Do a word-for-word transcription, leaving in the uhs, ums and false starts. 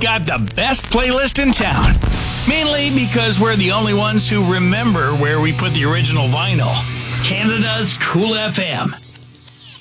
got the best playlist in town. Mainly because we're the only ones who remember where we put the original vinyl. Canada's Cool F M.